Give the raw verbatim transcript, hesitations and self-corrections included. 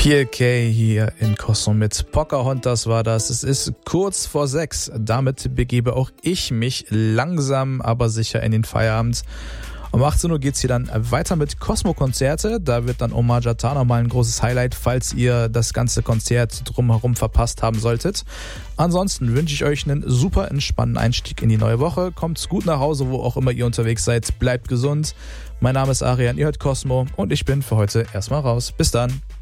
Kiel K hier in Cosmo mit Pocahontas war das. Es ist kurz vor sechs. Damit begebe auch ich mich langsam, aber sicher in den Feierabend. Um achtzehn Uhr geht's hier dann weiter mit Cosmo-Konzerte. Da wird dann Omar Jata nochmal ein großes Highlight, falls ihr das ganze Konzert drumherum verpasst haben solltet. Ansonsten wünsche ich euch einen super entspannten Einstieg in die neue Woche. Kommt gut nach Hause, wo auch immer ihr unterwegs seid. Bleibt gesund. Mein Name ist Arian, ihr hört Cosmo und ich bin für heute erstmal raus. Bis dann.